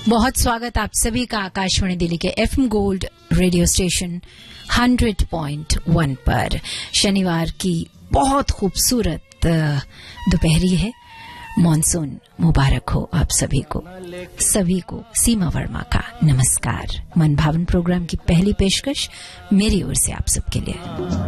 बहुत स्वागत आप सभी का आकाशवाणी दिल्ली के एफएम गोल्ड रेडियो स्टेशन 100.1 पर। शनिवार की बहुत खूबसूरत दोपहरी है। मॉनसून मुबारक हो आप सभी को। सीमा वर्मा का नमस्कार। मन भावन प्रोग्राम की पहली पेशकश मेरी ओर से आप सबके लिए।